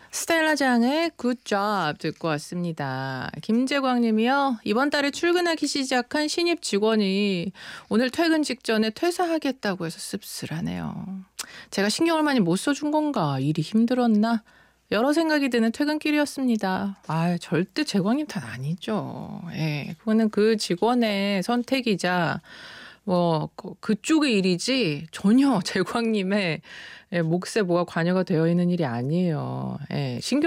스텔라장의 굿잡 듣고 왔습니다. 김재광 님이요. 이번 달에 출근하기 시작한 신입 직원이 오늘 퇴근 직전에 퇴사하겠다고 해서 씁쓸하네요. 제가 신경을 많이 못 써준 건가? 일이 힘들었나? 여러 생각이 드는 퇴근길이었습니다. 절대 재광님 탓 아니죠. 예, 그거는 그 직원의 선택이자 그쪽의 일이지 전혀 재광님의 몫에 뭐가 관여가 되어 있는 일이 아니에요. 예, 신경